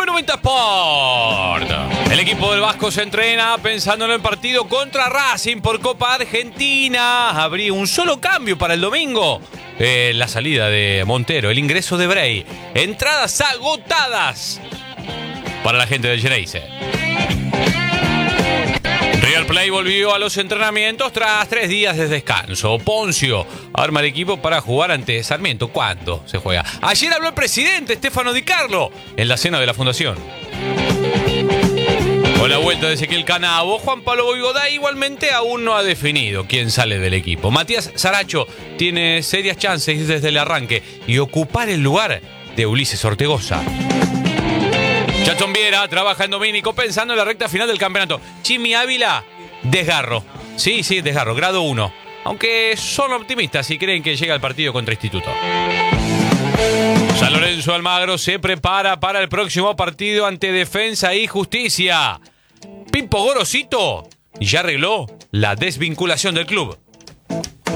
990 Sport. El equipo del Vasco se entrena pensando en el partido contra Racing por Copa Argentina. Habría un solo cambio para el domingo. La salida de Montero, el ingreso de Bray. Entradas agotadas para la gente del Geneise. River Plate volvió a los entrenamientos tras 3 días de descanso. Poncio arma el equipo para jugar ante Sarmiento. ¿Cuándo se juega? Ayer habló el presidente Stefano Di Carlo en la cena de la fundación. Con la vuelta de Ezequiel Canavo, Juan Pablo Boigoday igualmente aún no ha definido quién sale del equipo. Matías Saracho tiene serias chances desde el arranque y ocupar el lugar de Ulises Ortegoza. Chatón Viera trabaja en Domínico pensando en la recta final del campeonato. Chimi Ávila, desgarro. Sí, desgarro, grado 1. Aunque son optimistas y creen que llega al partido contra Instituto. San Lorenzo Almagro se prepara para el próximo partido ante Defensa y Justicia. Pipo Gorosito ya arregló la desvinculación del club.